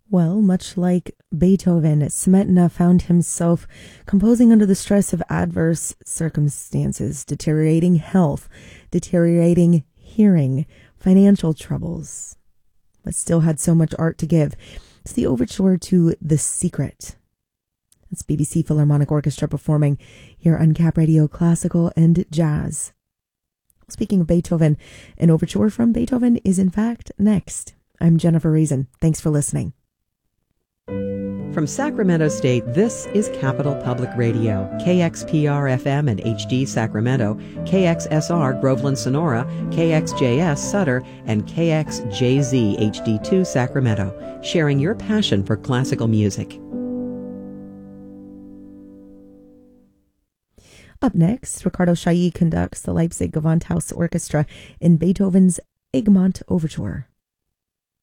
Well, much like Beethoven, Smetana found himself composing under the stress of adverse circumstances, deteriorating health, deteriorating hearing, financial troubles, but still had so much art to give. It's the overture to The Secret. It's BBC Philharmonic Orchestra performing here on Cap Radio Classical and Jazz. Speaking of Beethoven, an overture from Beethoven is in fact next. I'm Jennifer Reason. Thanks for listening. From Sacramento State, this is Capital Public Radio, KXPR-FM and HD Sacramento, KXSR Groveland Sonora, KXJS Sutter, and KXJZ HD2 Sacramento, sharing your passion for classical music. Up next, Ricardo Chailly conducts the Leipzig Gewandhaus Orchestra in Beethoven's Egmont Overture.